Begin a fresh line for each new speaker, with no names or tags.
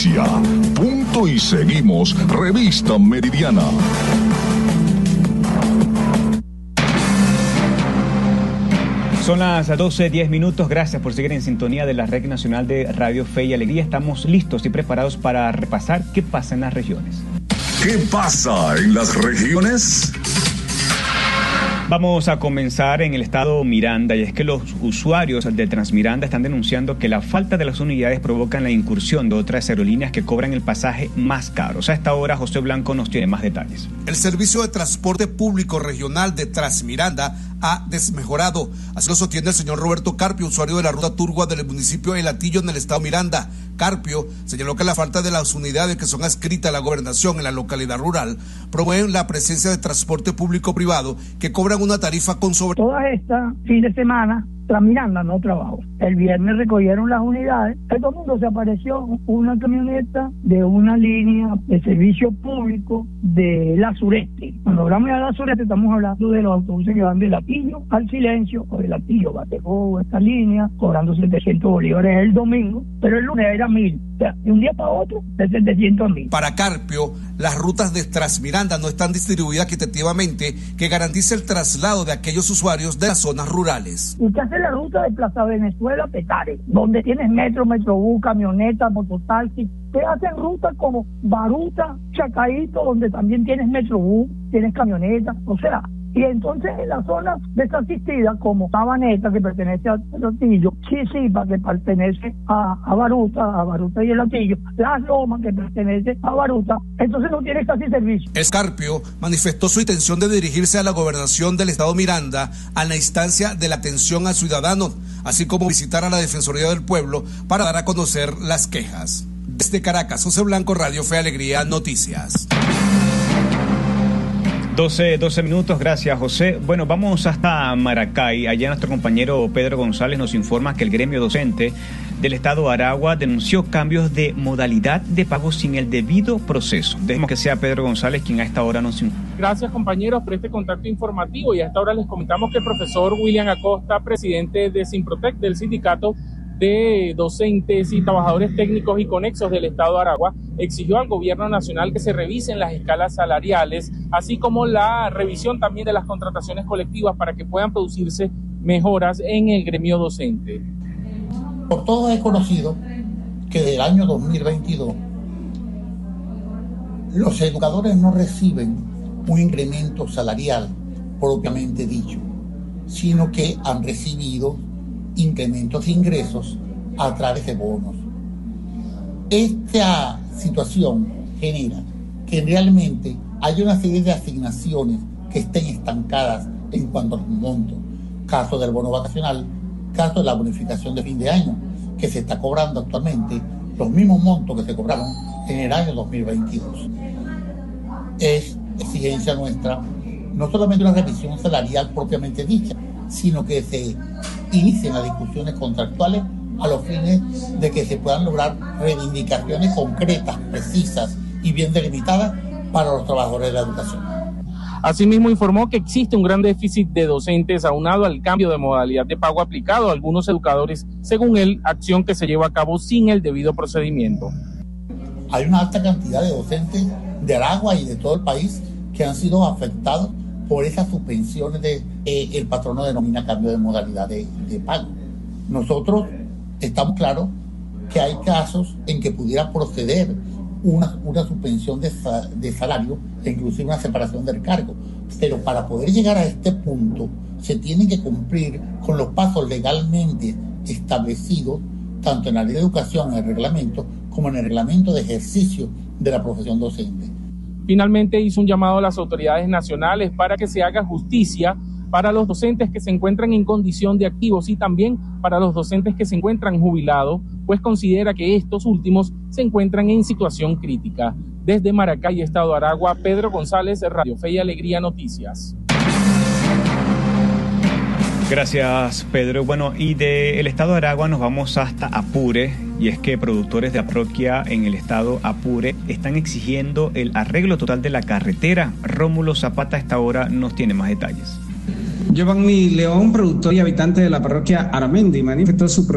noticia. Punto y seguimos. Revista Meridiana.
Son las 12:10. Gracias por seguir en sintonía de la Red Nacional de Radio Fe y Alegría. Estamos listos y preparados para repasar qué pasa en las regiones.
¿Qué pasa en las regiones?
Vamos a comenzar en el estado Miranda, y es que los usuarios de Transmiranda están denunciando que la falta de las unidades provocan la incursión de otras aerolíneas que cobran el pasaje más caro. A esta hora, José Blanco nos tiene más detalles.
El servicio de transporte público regional de Transmiranda ha desmejorado. Así lo sostiene el señor Roberto Carpio, usuario de la ruta Turgua del municipio de Latillo en el estado Miranda. Carpio señaló que la falta de las unidades que son adscritas a la gobernación en la localidad rural promueven la presencia de transporte público-privado que cobran una tarifa con sobre...
Todas estas fin de semana Transmiranda no trabajó. El viernes recogieron las unidades. El domingo se apareció una camioneta de una línea de servicio público de la Sureste. Cuando hablamos de la Sureste estamos hablando de los autobuses que van de Latillo al Silencio o de Latillo Batejó, esta línea, cobrando 700 bolívares el domingo, pero el lunes era 1.000. O sea, de un día para otro, de 700 a 1.000.
Para Carpio, las rutas de Transmiranda no están distribuidas equitativamente que garantice el traslado de aquellos usuarios de las zonas rurales.
Usted hace la ruta de Plaza Venezuela Petare, donde tienes metro, metrobús, camioneta, mototaxi. Te hacen rutas como Baruta, Chacaíto, donde también tienes metrobús, tienes camioneta, o sea. Y entonces en las zonas desasistidas como Sabaneta, que pertenece a Latillo, Chisipa, que pertenece a Baruta y el Latillo, Las Lomas, que pertenece a Baruta, entonces no tiene casi servicio.
Carpio manifestó su intención de dirigirse a la gobernación del estado Miranda a la instancia de la atención al ciudadano, así como visitar a la Defensoría del Pueblo para dar a conocer las quejas. Desde Caracas, José Blanco, Radio Fe Alegría Noticias.
12 minutos, gracias José. Bueno, vamos hasta Maracay. Allá nuestro compañero Pedro González nos informa que el gremio docente del estado Aragua denunció cambios de modalidad de pago sin el debido proceso. Dejemos que sea Pedro González quien a esta hora nos informe.
Gracias compañeros por este contacto informativo, y a esta hora les comentamos que el profesor William Acosta, presidente de Simprotec, del sindicato de docentes y trabajadores técnicos y conexos del estado de Aragua, exigió al gobierno nacional que se revisen las escalas salariales, así como la revisión también de las contrataciones colectivas para que puedan producirse mejoras en el gremio docente.
Por todos es conocido que del año 2022 los educadores no reciben un incremento salarial propiamente dicho, sino que han recibido incrementos de ingresos a través de bonos. Esta situación genera que realmente haya una serie de asignaciones que estén estancadas en cuanto a los montos. Caso del bono vacacional, caso de la bonificación de fin de año, que se está cobrando actualmente los mismos montos que se cobraron en el año 2022. Es exigencia nuestra no solamente una revisión salarial propiamente dicha, sino que se inicien las discusiones contractuales a los fines de que se puedan lograr reivindicaciones concretas, precisas y bien delimitadas para los trabajadores de la educación.
Asimismo, informó que existe un gran déficit de docentes aunado al cambio de modalidad de pago aplicado a algunos educadores, según él, acción que se lleva a cabo sin el debido procedimiento.
Hay una alta cantidad de docentes de Aragua y de todo el país que han sido afectados por esas suspensiones de el patrono denomina cambio de modalidad de pago. Nosotros estamos claros que hay casos en que pudiera proceder una suspensión de salario e inclusive una separación del cargo, pero para poder llegar a este punto se tiene que cumplir con los pasos legalmente establecidos tanto en la ley de educación, en el reglamento, como en el reglamento de ejercicio de la profesión docente.
Finalmente hizo un llamado a las autoridades nacionales para que se haga justicia para los docentes que se encuentran en condición de activos y también para los docentes que se encuentran jubilados, pues considera que estos últimos se encuentran en situación crítica. Desde Maracay, estado de Aragua, Pedro González, Radio Fe y Alegría Noticias.
Gracias, Pedro. Bueno, y del estado de Aragua nos vamos hasta Apure, y es que productores de la parroquia en el estado Apure están exigiendo el arreglo total de la carretera. Rómulo Zapata a esta hora nos tiene más detalles.
Giovanni León, productor y habitante de la parroquia Aramendi, manifestó su